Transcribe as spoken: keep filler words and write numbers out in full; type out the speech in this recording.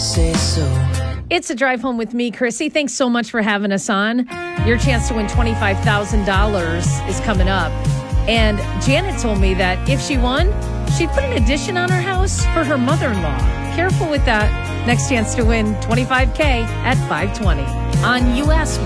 say so. It's a drive home with me, Chrissy. Thanks so much for having us on. Your chance to win twenty-five thousand dollars is coming up. And Janet told me that if she won, she'd put an addition on her house for her mother-in-law. Careful with that. Next chance to win twenty-five K at five twenty on U S